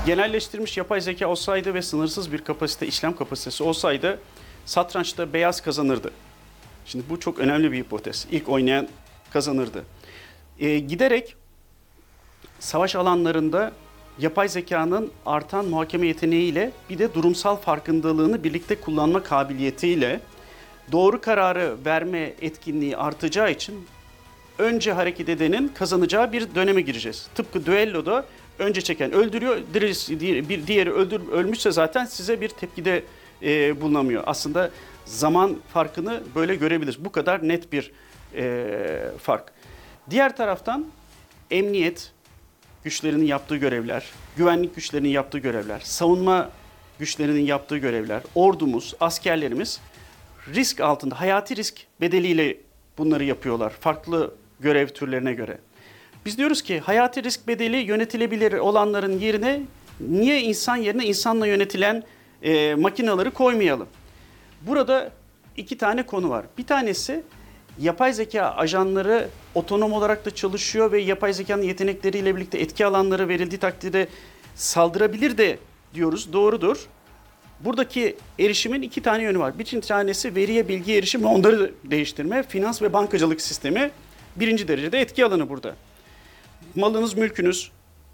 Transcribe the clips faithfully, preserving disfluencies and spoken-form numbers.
Genelleştirilmiş yapay zeka olsaydı ve sınırsız bir kapasite, işlem kapasitesi olsaydı satrançta beyaz kazanırdı. Şimdi bu çok önemli bir hipotez. İlk oynayan kazanırdı. Ee, giderek savaş alanlarında yapay zekanın artan muhakeme yeteneğiyle bir de durumsal farkındalığını birlikte kullanma kabiliyetiyle doğru kararı verme etkinliği artacağı için önce hareket edenin kazanacağı bir döneme gireceğiz. Tıpkı düelloda önce çeken öldürüyor, bir diğeri öldür, ölmüşse zaten size bir tepkide e, bulunamıyor. Aslında zaman farkını böyle görebiliriz. Bu kadar net bir e, fark. Diğer taraftan emniyet güçlerinin yaptığı görevler, güvenlik güçlerinin yaptığı görevler, savunma güçlerinin yaptığı görevler, ordumuz, askerlerimiz risk altında, hayati risk bedeliyle bunları yapıyorlar farklı görev türlerine göre. Biz diyoruz ki hayati risk bedeli yönetilebilir olanların yerine niye insan yerine insanla yönetilen e, makineleri koymayalım? Burada iki tane konu var. Bir tanesi yapay zeka ajanları otonom olarak da çalışıyor ve yapay zekanın yetenekleriyle birlikte etki alanları verildiği takdirde saldırabilir de diyoruz. Doğrudur. Buradaki erişimin iki tane yönü var. Bir tanesi veriye bilgi erişim ve onları değiştirme. Finans ve bankacılık sistemi birinci derecede etki alanı burada. Malınız, mülkünüz.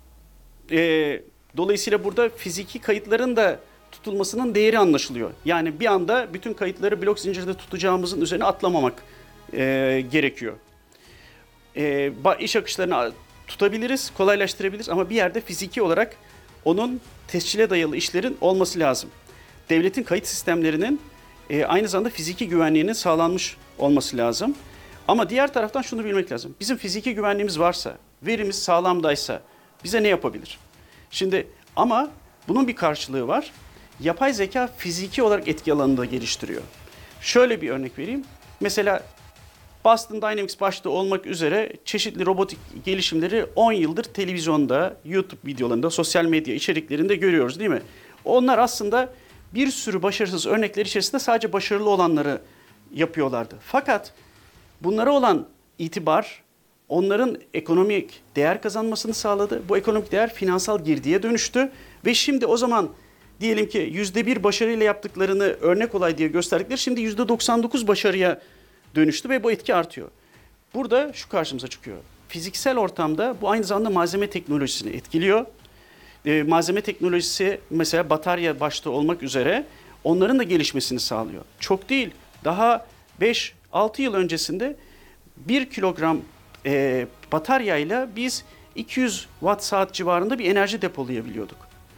E, dolayısıyla burada fiziki kayıtların da tutulmasının değeri anlaşılıyor. Yani bir anda bütün kayıtları blok zincirde tutacağımızın üzerine atlamamak e, gerekiyor. E, iş akışlarını tutabiliriz, kolaylaştırabiliriz ama bir yerde fiziki olarak onun tescile dayalı işlerin olması lazım. Devletin kayıt sistemlerinin e, aynı zamanda fiziki güvenliğinin sağlanmış olması lazım. Ama diğer taraftan şunu bilmek lazım. Bizim fiziki güvenliğimiz varsa, verimiz sağlamdaysa bize ne yapabilir? Şimdi ama bunun bir karşılığı var. Yapay zeka fiziki olarak etki alanını da geliştiriyor. Şöyle bir örnek vereyim. Mesela Boston Dynamics başta olmak üzere çeşitli robotik gelişimleri on yıldır televizyonda, YouTube videolarında, sosyal medya içeriklerinde görüyoruz değil mi? Onlar aslında bir sürü başarısız örnekler içerisinde sadece başarılı olanları yapıyorlardı. Fakat bunlara olan itibar onların ekonomik değer kazanmasını sağladı. Bu ekonomik değer finansal girdiye dönüştü ve şimdi o zaman diyelim ki yüzde bir başarıyla yaptıklarını örnek olay diye gösterdikleri şimdi yüzde doksan dokuz başarıya dönüştü ve bu etki artıyor. Burada şu karşımıza çıkıyor. Fiziksel ortamda bu aynı zamanda malzeme teknolojisini etkiliyor. Ee, malzeme teknolojisi mesela batarya başta olmak üzere onların da gelişmesini sağlıyor. Çok değil, daha beş altı yıl öncesinde bir kilogram e, bataryayla biz iki yüz watt saat civarında bir enerji depolayabiliyorduk.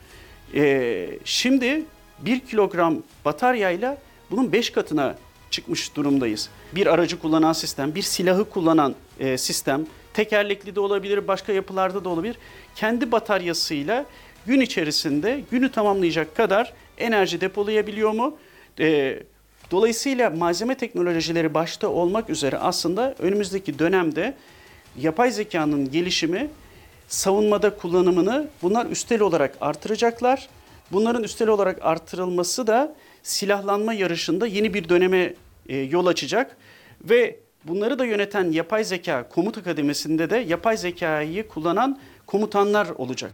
E, şimdi bir kilogram bataryayla bunun beş katına çıkmış durumdayız. Bir aracı kullanan sistem, bir silahı kullanan e, sistem, tekerlekli de olabilir, başka yapılarda da olabilir. Kendi bataryasıyla gün içerisinde günü tamamlayacak kadar enerji depolayabiliyor mu? E, dolayısıyla malzeme teknolojileri başta olmak üzere aslında önümüzdeki dönemde yapay zekanın gelişimi, savunmada kullanımını bunlar üstel olarak artıracaklar. Bunların üstel olarak artırılması da silahlanma yarışında yeni bir döneme e, yol açacak ve bunları da yöneten yapay zeka komut akademisi'nde de yapay zekayı kullanan komutanlar olacak.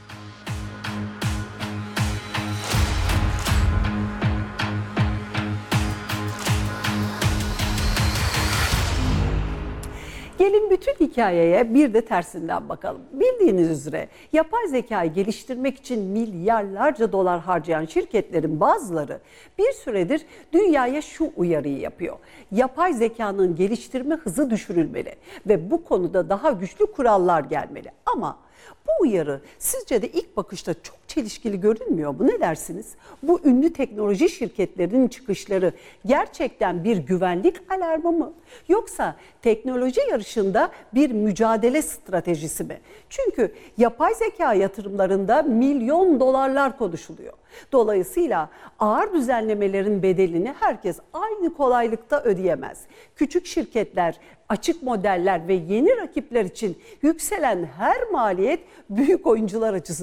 Gelin bütün hikayeye bir de tersinden bakalım. Bildiğiniz üzere yapay zekayı geliştirmek için milyarlarca dolar harcayan şirketlerin bazıları bir süredir dünyaya şu uyarıyı yapıyor. Yapay zekanın geliştirme hızı düşürülmeli ve bu konuda daha güçlü kurallar gelmeli. Ama bu uyarı sizce de ilk bakışta çok çelişkili görünmüyor mu? Ne dersiniz? Bu ünlü teknoloji şirketlerinin çıkışları gerçekten bir güvenlik alarmı mı? Yoksa teknoloji yarışında bir mücadele stratejisi mi? Çünkü yapay zeka yatırımlarında milyon dolarlar konuşuluyor. Dolayısıyla ağır düzenlemelerin bedelini herkes aynı kolaylıkta ödeyemez. Küçük şirketler, açık modeller ve yeni rakipler için yükselen her maliyet büyük oyuncular açısından